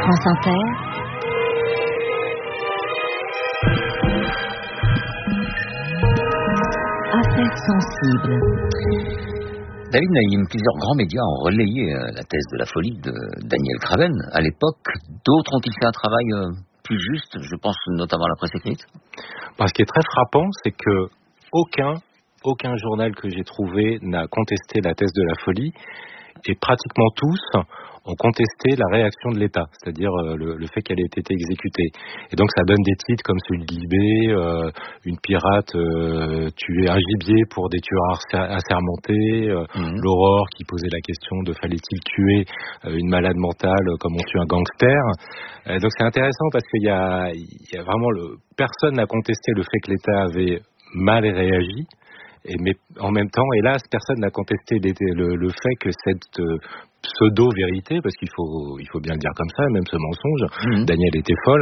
France Inter, affaires sensibles. David Naïm, plusieurs grands médias ont relayé la thèse de la folie de Daniel Craven. À l'époque, d'autres ont-ils fait un travail plus juste? Je pense notamment à la presse écrite. Ce qui est très frappant, c'est que aucun journal que j'ai trouvé n'a contesté la thèse de la folie, et pratiquement tous ont contesté la réaction de l'État, c'est-à-dire le fait qu'elle ait été exécutée. Et donc ça donne des titres comme celui de Libé, une pirate tuait un gibier pour des tueurs assermentés, l'Aurore qui posait la question de fallait-il tuer une malade mentale comme on tue un gangster. Donc c'est intéressant parce qu'il y a vraiment personne n'a contesté le fait que l'État avait mal réagi. Mais en même temps, hélas, personne n'a contesté le fait que cette pseudo-vérité, parce qu'il faut bien le dire comme ça, même ce mensonge, Daniel était folle,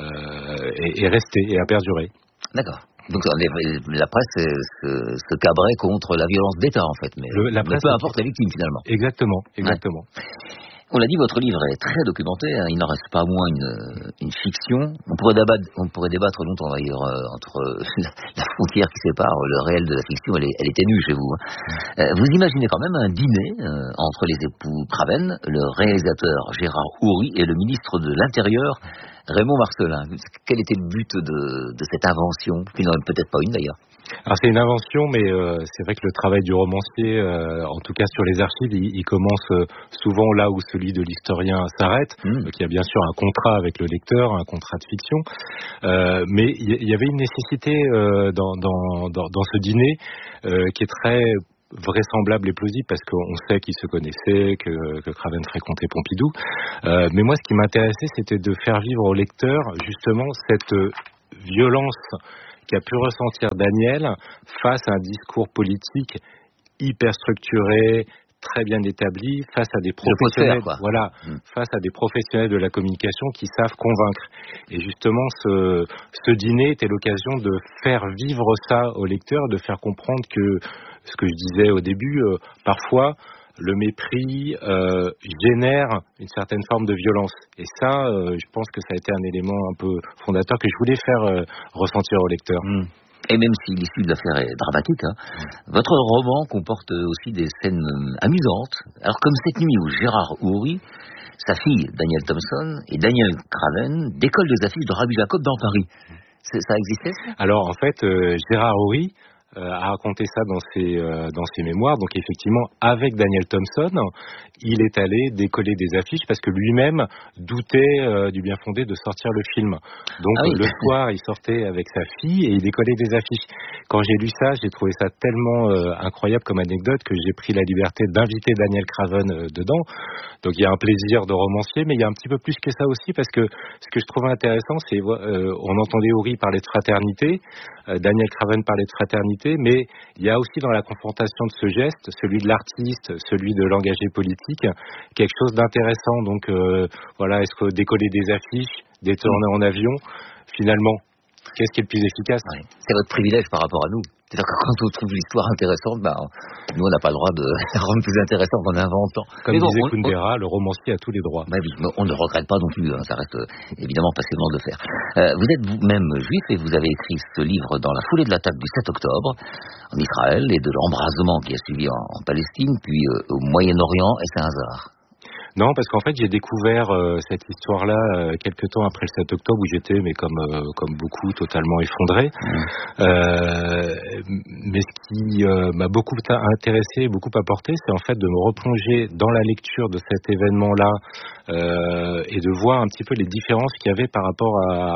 est resté et a perduré. D'accord. Donc la presse se cabrait contre la violence d'État, en fait, mais peu importe la victime, finalement. Exactement. Ouais. On l'a dit, votre livre est très documenté, il n'en reste pas moins une fiction. On pourrait débattre longtemps d'ailleurs entre la frontière qui sépare le réel de la fiction, elle est ténue chez vous. Vous imaginez quand même un dîner entre les époux Craven, le réalisateur Gérard Houry et le ministre de l'Intérieur Raymond Marcellin. Quel était le but de cette invention, qui n'en est peut-être pas une d'ailleurs? Alors c'est une invention, mais c'est vrai que le travail du romancier, en tout cas sur les archives, il commence souvent là où celui de l'historien s'arrête. Donc il y a bien sûr un contrat avec le lecteur, un contrat de fiction, mais il y avait une nécessité dans ce dîner qui est très vraisemblable et plausible parce qu'on sait qu'ils se connaissaient, que Craven fréquentait Pompidou. Mais moi, ce qui m'intéressait, c'était de faire vivre au lecteur justement cette violence qu'a pu ressentir Daniel face à un discours politique hyper structuré, très bien établi, face à des professionnels, face à des professionnels de la communication qui savent convaincre. Et justement, ce dîner était l'occasion de faire vivre ça au lecteur, de faire comprendre que ce que je disais au début, parfois le mépris génère une certaine forme de violence. Et ça, je pense que ça a été un élément un peu fondateur que je voulais faire ressentir au lecteur. Et même si l'issue de l'affaire est dramatique, votre roman comporte aussi des scènes amusantes. Alors comme cette nuit où Gérard Houry, sa fille Danielle Thompson et Daniel Craven décollent des affiches de Rabbi Jacob dans Paris. Ça existait? Alors en fait, Gérard Houry a raconté ça dans ses mémoires. Donc effectivement, avec Daniel Thompson, il est allé décoller des affiches parce que lui-même doutait du bien fondé de sortir le film. Donc le soir, il sortait avec sa fille et il décollait des affiches. Quand j'ai lu ça, j'ai trouvé ça tellement incroyable comme anecdote que j'ai pris la liberté d'inviter Daniel Craven dedans. Donc il y a un plaisir de romancier, mais il y a un petit peu plus que ça aussi parce que ce que je trouve intéressant, c'est on entendait Houry parler de fraternité, Daniel Craven parlait de fraternité, mais il y a aussi dans la confrontation de ce geste, celui de l'artiste, celui de l'engagé politique, quelque chose d'intéressant. Donc est-ce que décoller des affiches, détourner en avion, finalement, qu'est-ce qui est le plus efficace? C'est votre privilège par rapport à nous. C'est-à-dire que quand on trouve l'histoire intéressante, nous on n'a pas le droit de la rendre plus intéressante en inventant. Comme disait Kundera, le romancier a tous les droits. Oui, mais on ne regrette pas non plus, ça reste évidemment passionnant de faire. Vous êtes vous-même juif et vous avez écrit ce livre dans la foulée de l'attaque du 7 octobre en Israël et de l'embrasement qui a suivi en Palestine, puis au Moyen-Orient. Est-ce un hasard? Non, parce qu'en fait, j'ai découvert cette histoire-là quelques temps après le 7 octobre où j'étais, mais comme beaucoup, totalement effondré. Mais ce qui m'a beaucoup intéressé et beaucoup apporté, c'est en fait de me replonger dans la lecture de cet événement-là et de voir un petit peu les différences qu'il y avait par rapport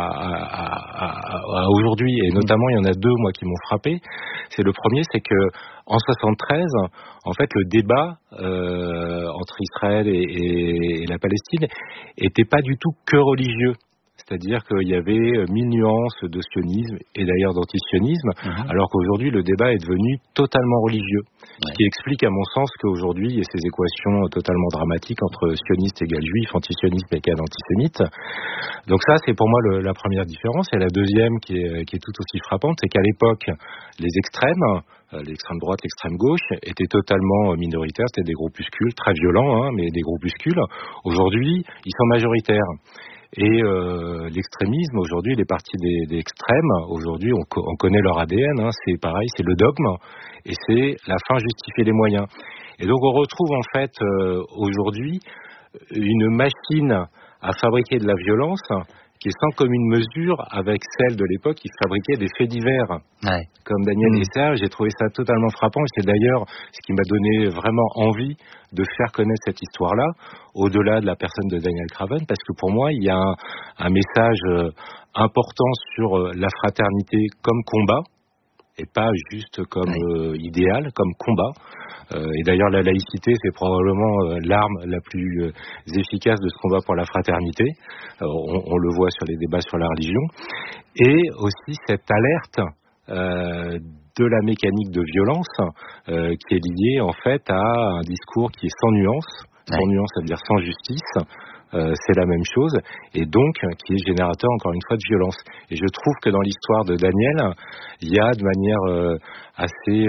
à aujourd'hui. Et notamment, il y en a deux, moi, qui m'ont frappé. C'est le premier, c'est que en 73, en fait, le débat entre Israël et la Palestine était pas du tout que religieux. C'est-à-dire qu'il y avait 1000 nuances de sionisme et d'ailleurs d'antisionisme, alors qu'aujourd'hui le débat est devenu totalement religieux. Ce qui explique à mon sens qu'aujourd'hui il y a ces équations totalement dramatiques entre sioniste égale juif, antisioniste égale antisémite. Donc ça c'est pour moi la première différence. Et la deuxième qui est tout aussi frappante, c'est qu'à l'époque les extrêmes, l'extrême droite, l'extrême gauche, étaient totalement minoritaires, c'était des groupuscules très violents, mais des groupuscules. Aujourd'hui, ils sont majoritaires. Et l'extrémisme, aujourd'hui, les partis des extrêmes, aujourd'hui, on connaît leur ADN, c'est pareil, c'est le dogme, et c'est la fin justifier les moyens. Et donc on retrouve en fait aujourd'hui une machine à fabriquer de la violence qui est sans commune mesure avec celle de l'époque qui fabriquait des faits divers. Comme Daniel Esser, j'ai trouvé ça totalement frappant, et c'est d'ailleurs ce qui m'a donné vraiment envie de faire connaître cette histoire-là, au-delà de la personne de Daniel Craven, parce que pour moi, il y a un message important sur la fraternité comme combat, et pas juste comme idéal, comme combat. Et d'ailleurs, la laïcité, c'est probablement l'arme la plus efficace de ce combat pour la fraternité. On le voit sur les débats sur la religion. Et aussi cette alerte de la mécanique de violence qui est liée en fait à un discours qui est sans nuance. Sans nuance, ça veut dire sans justice. C'est la même chose, et donc qui est générateur encore une fois de violence. Et je trouve que dans l'histoire de Daniel, il y a de manière assez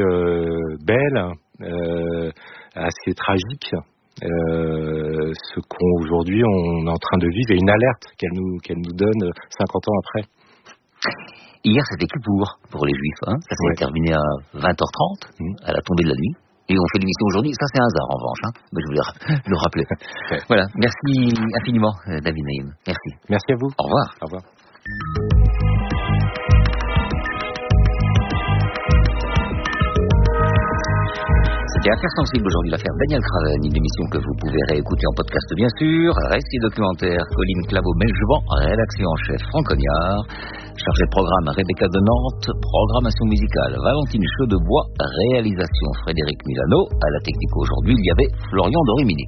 belle, assez tragique, ce qu'aujourd'hui on est en train de vivre, et une alerte qu'elle nous donne 50 ans après. Hier c'était Kippour pour les Juifs, ça s'est terminé à 20h30, à la tombée de la nuit. Et on fait l'émission aujourd'hui, ça c'est un hasard en revanche, mais je voulais le rappeler. Voilà, merci infiniment David Naïm, merci. Merci à vous. Au revoir. Au revoir. C'était Affaires sensibles aujourd'hui, l'affaire Daniel Craven, une émission que vous pouvez réécouter en podcast bien sûr. Récit documentaire, Colline Claveau-Belgevant, rédaction en chef Franck Cognard, chargé de programme Rebecca de Nantes, programmation musicale Valentine Chaudebois, réalisation Frédéric Milano, à la technique aujourd'hui il y avait Florian Dorimini.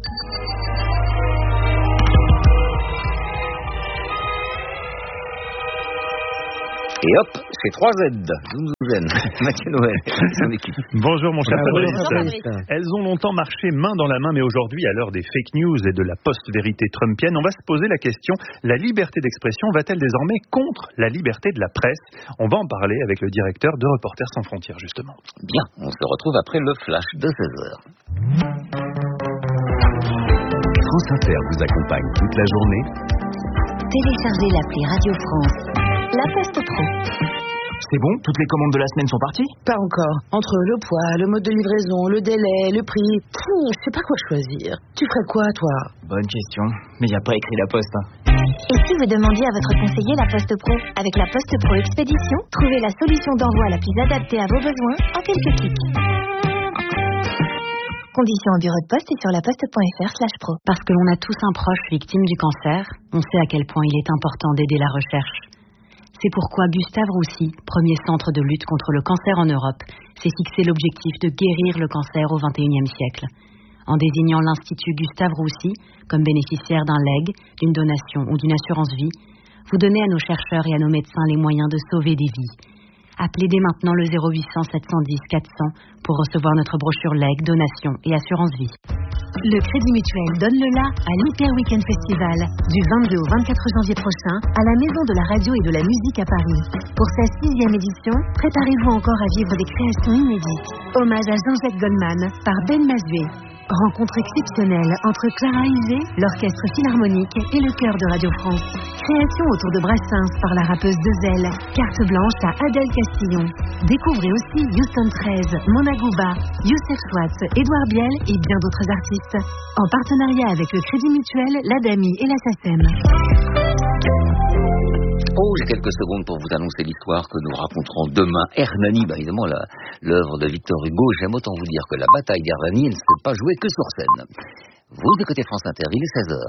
Et hop, c'est 3Z, Zouzouzen, Mathieu Noël, son équipe. Bonjour mon cher Fabrice. Elles ont longtemps marché main dans la main, mais aujourd'hui, à l'heure des fake news et de la post-vérité trumpienne, on va se poser la question, la liberté d'expression va-t-elle désormais contre la liberté de la presse? On va en parler avec le directeur de Reporters sans frontières, justement. Bien, on se retrouve après le flash de 16h. France Inter vous accompagne toute la journée. Téléchargez l'appli Radio France. La Poste Pro. C'est bon? Toutes les commandes de la semaine sont parties? Pas encore. Entre le poids, le mode de livraison, le délai, le prix... je sais pas quoi choisir. Tu ferais quoi, toi? Bonne question. Mais y a pas écrit la Poste. Et si vous demandiez à votre conseiller la Poste Pro? Avec la Poste Pro Expédition, trouvez la solution d'envoi la plus adaptée à vos besoins en quelques clics. Conditions en bureau de poste et sur laposte.fr/pro. Parce que l'on a tous un proche victime du cancer, on sait à quel point il est important d'aider la recherche. C'est pourquoi Gustave Roussy, premier centre de lutte contre le cancer en Europe, s'est fixé l'objectif de guérir le cancer au XXIe siècle. En désignant l'Institut Gustave Roussy comme bénéficiaire d'un legs, d'une donation ou d'une assurance vie, vous donnez à nos chercheurs et à nos médecins les moyens de sauver des vies. Appelez dès maintenant le 0800 710 400 pour recevoir notre brochure legs, donation et assurance vie. Le Crédit Mutuel donne le la à l'Hyper Weekend Festival du 22 au 24 janvier prochain à la Maison de la Radio et de la Musique à Paris. Pour sa 6e édition, préparez-vous encore à vivre des créations inédites. Hommage à Jean-Jacques Goldman par Ben Mazué. Rencontre exceptionnelle entre Clara Isé, l'Orchestre Philharmonique et le Chœur de Radio France. Création autour de Brassens par la rappeuse Dezel. Carte blanche à Adèle Castillon. Découvrez aussi Houston 13, Mona Gouba, Youssef Chouat, Édouard Biel et bien d'autres artistes. En partenariat avec le Crédit Mutuel, l'ADAMI et la SACEM. Oh, j'ai quelques secondes pour vous annoncer l'histoire que nous raconterons demain. Hernani, évidemment, l'œuvre de Victor Hugo. J'aime autant vous dire que la bataille d'Hernani ne s'est pas jouée que sur scène. Vous écoutez France Inter, il est 16h.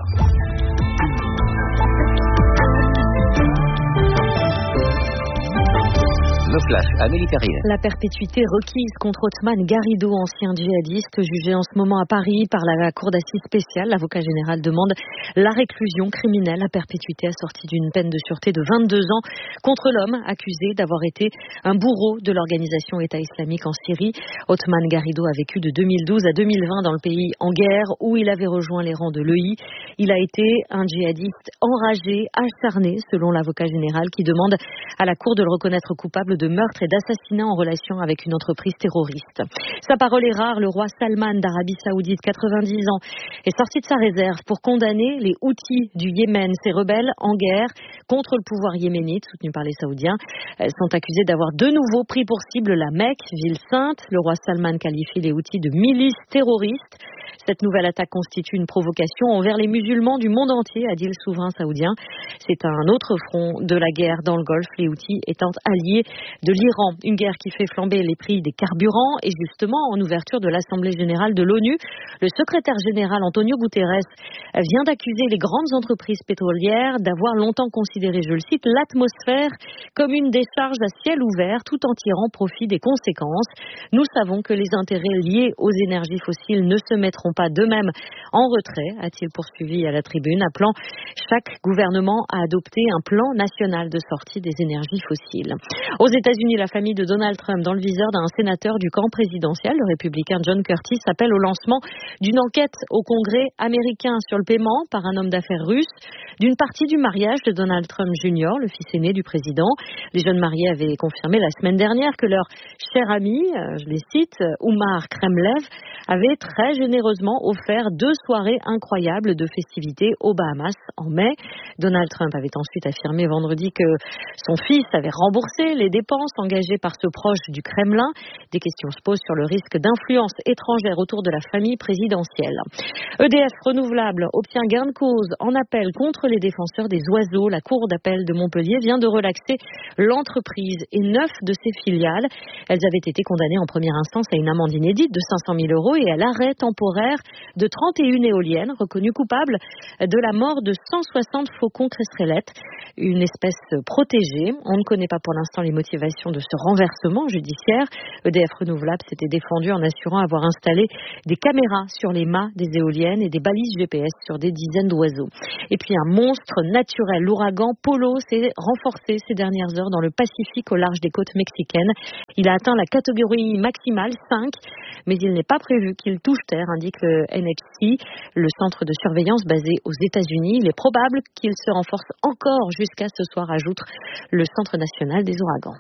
Le flash, Amélie Perrine. La perpétuité requise contre Othman Garrido, ancien djihadiste, jugé en ce moment à Paris par la Cour d'assises spéciale. L'avocat général demande la réclusion criminelle à perpétuité assortie d'une peine de sûreté de 22 ans contre l'homme accusé d'avoir été un bourreau de l'organisation État islamique en Syrie. Othman Garrido a vécu de 2012 à 2020 dans le pays en guerre où il avait rejoint les rangs de l'EI. Il a été un djihadiste enragé, acharné, selon l'avocat général, qui demande à la Cour de le reconnaître coupable de meurtre et d'assassinat en relation avec une entreprise terroriste. Sa parole est rare. Le roi Salman d'Arabie Saoudite, 90 ans, est sorti de sa réserve pour condamner les Houthis du Yémen. Ces rebelles en guerre contre le pouvoir yéménite, soutenus par les Saoudiens, sont accusés d'avoir de nouveau pris pour cible la Mecque, ville sainte. Le roi Salman qualifie les Houthis de milices terroristes. Cette nouvelle attaque constitue une provocation envers les musulmans du monde entier, a dit le souverain saoudien. C'est un autre front de la guerre dans le Golfe, les Houthis étant alliés de l'Iran. Une guerre qui fait flamber les prix des carburants. Et justement, en ouverture de l'Assemblée générale de l'ONU, le secrétaire général Antonio Guterres vient d'accuser les grandes entreprises pétrolières d'avoir longtemps considéré, je le cite, l'atmosphère comme une décharge à ciel ouvert tout en tirant profit des conséquences. Nous savons que les intérêts liés aux énergies fossiles ne se mettront pas d'eux-mêmes en retrait, a-t-il poursuivi à la tribune, appelant chaque gouvernement à adopter un plan national de sortie des énergies fossiles. Aux États-Unis, la famille de Donald Trump, dans le viseur d'un sénateur du camp présidentiel, le républicain John Curtis, appelle au lancement d'une enquête au Congrès américain sur le paiement par un homme d'affaires russe d'une partie du mariage de Donald Trump Jr., le fils aîné du président. Les jeunes mariés avaient confirmé la semaine dernière que leur cher ami, je les cite, Oumar Kremlev, avait très généreusement offert 2 soirées incroyables de festivités aux Bahamas en mai. Donald Trump avait ensuite affirmé vendredi que son fils avait remboursé les dépenses engagées par ce proche du Kremlin. Des questions se posent sur le risque d'influence étrangère autour de la famille présidentielle. EDF Renouvelable obtient gain de cause en appel contre les défenseurs des oiseaux. La Cour d'appel de Montpellier vient de relaxer l'entreprise et 9 de ses filiales. Elles avaient été condamnées en première instance à une amende inédite de 500 000 € et à l'arrêt temporaire de 31 éoliennes reconnues coupables de la mort de 160 faucons cresserellettes, une espèce protégée. On ne connaît pas pour l'instant les motivations de ce renversement judiciaire. EDF Renouvelable s'était défendu en assurant avoir installé des caméras sur les mâts des éoliennes et des balises GPS sur des dizaines d'oiseaux. Et puis un monstre naturel, l'ouragan Polo, s'est renforcé ces dernières heures dans le Pacifique au large des côtes mexicaines. Il a atteint la catégorie maximale 5, mais il n'est pas prévu qu'il touche terre, indique le NHC, le centre de surveillance basé aux États-Unis. Il est probable qu'il se renforce encore jusqu'à ce soir, ajoute le Centre national des ouragans.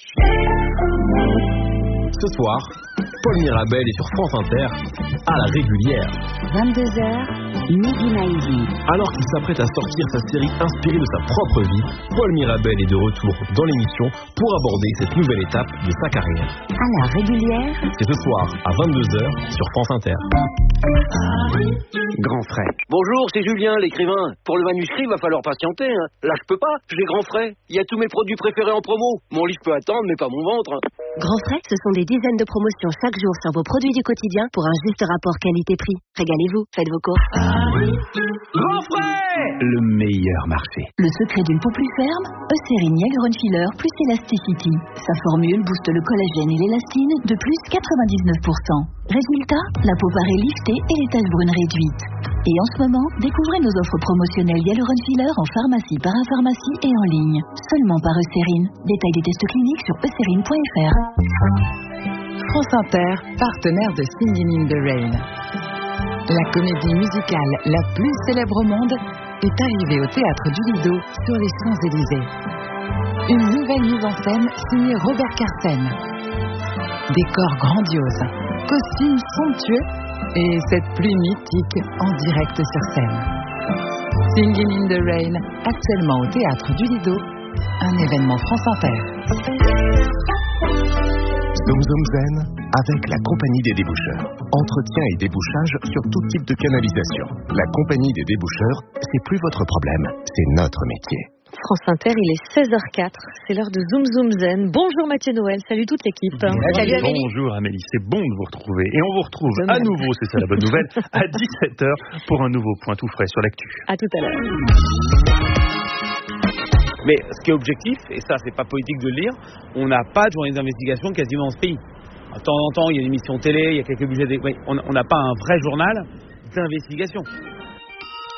Ce soir, Paul Mirabel est sur France Inter à la régulière. 22h, Midi Maizy. Alors qu'il s'apprête à sortir sa série inspirée de sa propre vie, Paul Mirabel est de retour dans l'émission pour aborder cette nouvelle étape de sa carrière. À la régulière, c'est ce soir à 22h sur France Inter. Grand frais. Bonjour, c'est Julien, l'écrivain. Pour le manuscrit, il va falloir patienter. Là, je peux pas. J'ai grand frais. Il y a tous mes produits préférés en promo. Mon livre peut attendre, mais pas mon ventre. Grand frais, ce sont des dizaines de promotions chaque jour sur vos produits du quotidien pour un juste rapport qualité-prix. Régalez-vous, faites vos courses. Grand frais, le meilleur marché. Le secret d'une peau plus ferme, Eucérine Hyaluron Filler plus Elasticity. Sa formule booste le collagène et l'élastine de plus 99%. Résultat, la peau paraît liftée et les taches brunes réduites. Et en ce moment, découvrez nos offres promotionnelles Hyaluron Filler en pharmacie, parapharmacie et en ligne. Seulement par Eucérine. Détail des tests cliniques sur eucérine.fr. France Inter, partenaire de Singing in the Rain. La comédie musicale la plus célèbre au monde est arrivée au Théâtre du Lido sur les Champs-Élysées. Une nouvelle mise en scène signée Robert Carsen. Décors grandioses, costumes somptueux et cette pluie mythique en direct sur scène. Singing in the Rain, actuellement au Théâtre du Lido, un événement France Inter. Zoom Zoom Zen avec la Compagnie des déboucheurs. Entretien et débouchage sur tout type de canalisation. La Compagnie des déboucheurs, c'est plus votre problème, c'est notre métier. France Inter, il est 16h04, c'est l'heure de Zoom Zoom Zen. Bonjour Mathieu Noël, salut toute l'équipe. Salut Amélie. Bonjour Amélie, c'est bon de vous retrouver. Et on vous retrouve à nouveau, c'est ça la bonne nouvelle, à 17h pour un nouveau point tout frais sur l'actu. À tout à l'heure. Mais ce qui est objectif, et ça c'est pas politique de le dire, on n'a pas de journée d'investigation quasiment dans ce pays. De temps en temps, il y a une émission télé, il y a quelques budgets... on n'a pas un vrai journal d'investigation.